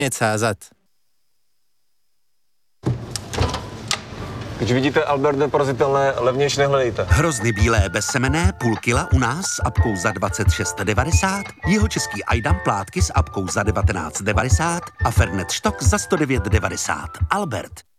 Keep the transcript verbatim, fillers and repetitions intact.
C Z. Když vidíte Albert neporazitelné, levnější nehledejte. Hrozny bílé bezsemenné, půl kila u nás s apkou za dvacet šest devadesát, jihočeský Ajdam plátky s apkou za devatenáct devadesát a Fernet Štok za sto devět devadesát. Albert.